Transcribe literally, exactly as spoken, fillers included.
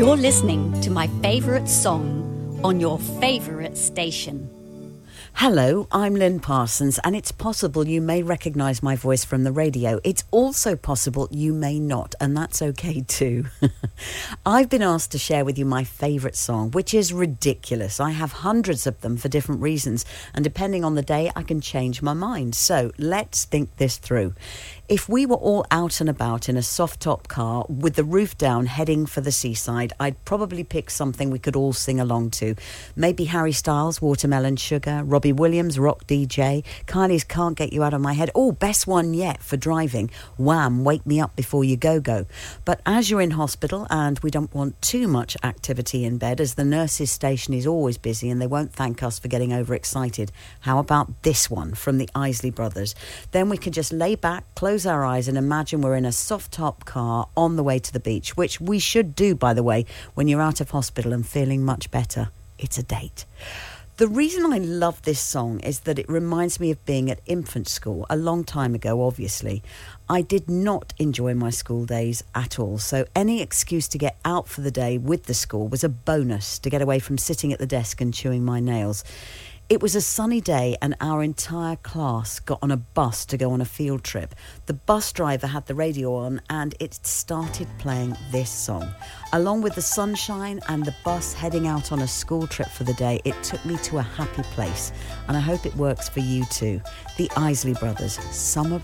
You're listening to my favourite song on your favourite station. Hello, I'm Lynn Parsons, and it's possible you may recognise my voice from the radio. It's also possible you may not, and that's okay too. I've been asked to share with you my favourite song, which is ridiculous. I have hundreds of them for different reasons, and depending on the day, I can change my mind. So let's think this through. If we were all out and about in a soft-top car with the roof down heading for the seaside, I'd probably pick something we could all sing along to. Maybe Harry Styles, Watermelon Sugar, Robbie Williams, Rock D J, Kylie's Can't Get You Out of My Head. Oh, best one yet for driving, Wham! Wake Me Up Before You Go Go. But as you're in hospital and we don't want too much activity in bed, as the nurses' station is always busy and they won't thank us for getting overexcited, how about this one from the Isley Brothers? Then we can just lay back, close our eyes and imagine we're in a soft-top car on the way to the beach, which we should do, by the way, when you're out of hospital and feeling much better. It's a date. The reason I love this song is that it reminds me of being at infant school a long time ago, obviously. I did not enjoy my school days at all, so any excuse to get out for the day with the school was a bonus to get away from sitting at the desk and chewing my nails. It was a sunny day and our entire class got on a bus to go on a field trip. The bus driver had the radio on and it started playing this song. Along with the sunshine and the bus heading out on a school trip for the day, it took me to a happy place. And I hope it works for you too. The Isley Brothers, Summer